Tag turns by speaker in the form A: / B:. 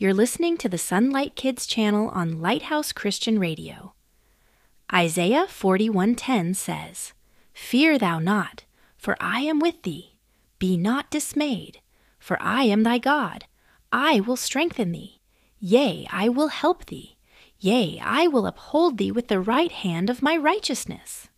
A: You're listening to the Sunlight Kids channel on Lighthouse Christian Radio. Isaiah 41:10 says, "Fear thou not, for I am with thee. Be not dismayed, for I am thy God. I will strengthen thee. Yea, I will help thee. Yea, I will uphold thee with the right hand of my righteousness."